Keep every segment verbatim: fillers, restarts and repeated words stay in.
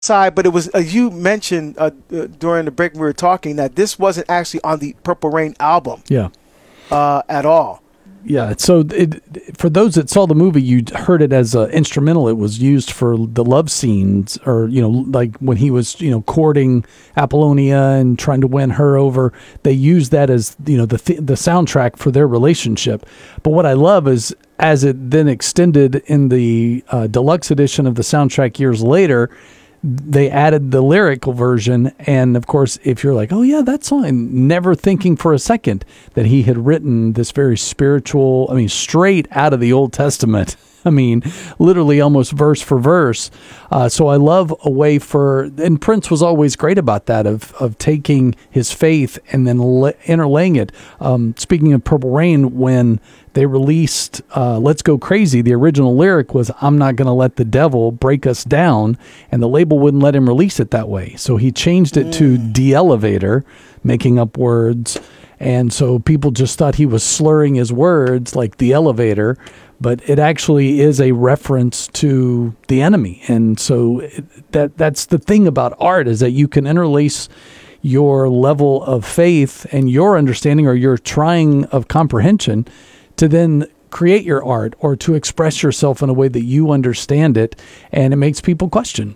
side, but it was, uh, you mentioned uh, uh, during the break we were talking that this wasn't actually on the Purple Rain album. Yeah. Uh, at all. Yeah, so it, for those that saw the movie, you heard it as an instrumental. It was used for the love scenes, or, you know, like when he was, you know, courting Apollonia and trying to win her over. They used that as, you know, the th- the soundtrack for their relationship. But what I love is, as it then extended in the uh, deluxe edition of the soundtrack years later, they added the lyrical version. And of course, if you're like, oh yeah, that song, never thinking for a second that he had written this very spiritual, I mean, straight out of the Old Testament. I mean, literally almost verse for verse. Uh, so I love a way for, and Prince was always great about that, of of taking his faith and then le- interlaying it. Um, speaking of Purple Rain, when they released uh, Let's Go Crazy, the original lyric was, I'm not going to let the devil break us down, and the label wouldn't let him release it that way. So he changed it mm. to De-Elevator, making up words. And so people just thought he was slurring his words like the elevator, but it actually is a reference to the enemy. And so it, that that's the thing about art, is that you can interlace your level of faith and your understanding or your trying of comprehension to then create your art or to express yourself in a way that you understand it, and it makes people question.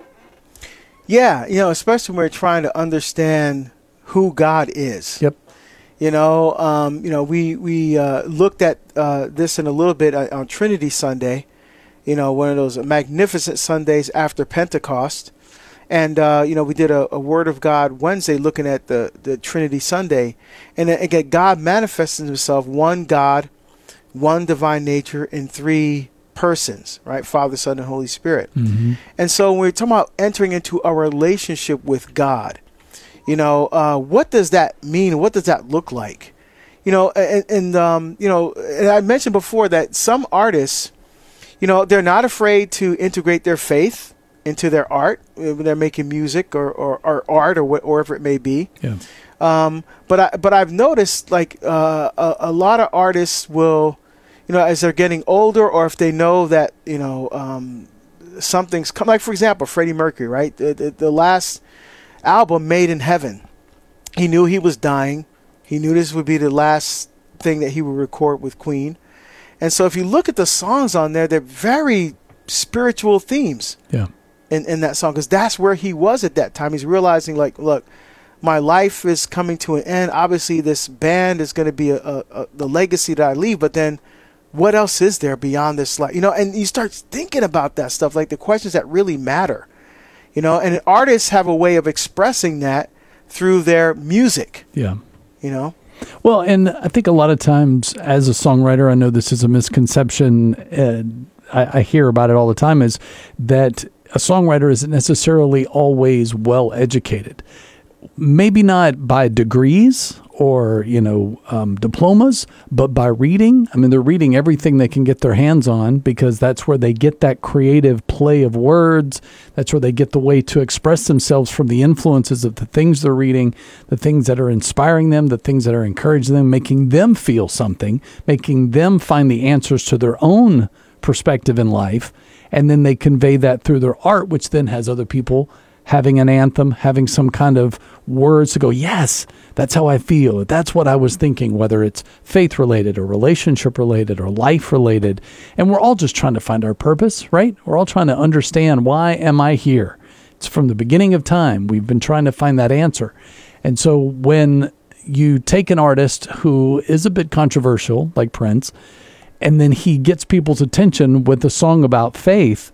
Yeah, you know, especially when we're trying to understand who God is. Yep. You know, um, you know, we we uh, looked at uh, this in a little bit on Trinity Sunday. You know, one of those magnificent Sundays after Pentecost, and uh, you know, we did a, a Word of God Wednesday, looking at the the Trinity Sunday, and again, God manifests Himself, one God, one divine nature, in three persons, right? Father, Son, and Holy Spirit. Mm-hmm. And so when we're talking about entering into a relationship with God, you know, uh, what does that mean? What does that look like? You know, and, and um, you know, and I mentioned before that some artists, you know, they're not afraid to integrate their faith into their art when they're making music or, or, or art or whatever it may be. Yeah. Um, but I, but I've noticed like uh, a, a lot of artists will, you know, as they're getting older, or if they know that, you know, um, something's come, like for example, Freddie Mercury, right? The, the, the last album, Made in Heaven, he knew he was dying. He knew this would be the last thing that he would record with Queen. And so if you look at the songs on there, they're very spiritual themes. Yeah. In, in that song, because that's where he was at that time. He's realizing, like, look, my life is coming to an end. Obviously, this band is going to be a, a, a, the legacy that I leave, but then what else is there beyond this life? You know, and you start thinking about that stuff, like the questions that really matter. You know, and artists have a way of expressing that through their music. Yeah. You know? Well, and I think a lot of times as a songwriter, I know this is a misconception, uh, I, I hear about it all the time, is that a songwriter isn't necessarily always well educated. Maybe not by degrees or, you know, um, diplomas, but by reading. I mean, they're reading everything they can get their hands on, because that's where they get that creative play of words. That's where they get the way to express themselves from the influences of the things they're reading, the things that are inspiring them, the things that are encouraging them, making them feel something, making them find the answers to their own perspective in life. And then they convey that through their art, which then has other people having an anthem, having some kind of words to go, yes, that's how I feel. That's what I was thinking, whether it's faith related or relationship related or life related. And we're all just trying to find our purpose, right? We're all trying to understand, why am I here? It's from the beginning of time. We've been trying to find that answer. And so when you take an artist who is a bit controversial, like Prince, and then he gets people's attention with a song about faith,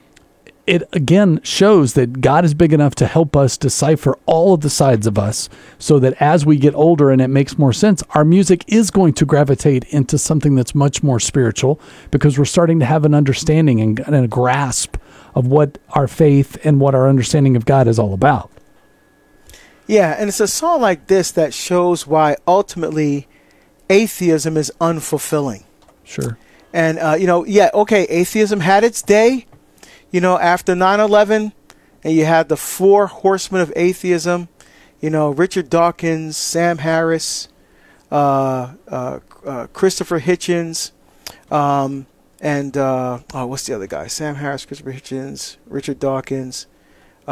it again shows that God is big enough to help us decipher all of the sides of us, so that as we get older and it makes more sense, our music is going to gravitate into something that's much more spiritual, because we're starting to have an understanding and, and a grasp of what our faith and what our understanding of God is all about. Yeah, and it's a song like this that shows why ultimately atheism is unfulfilling. Sure. And, uh, you know, yeah, okay, atheism had its day. You know, after nine eleven, and you had the four horsemen of atheism, you know, Richard Dawkins, Sam Harris, uh, uh, uh, Christopher Hitchens, um, and, uh, oh, what's the other guy? Sam Harris, Christopher Hitchens, Richard Dawkins,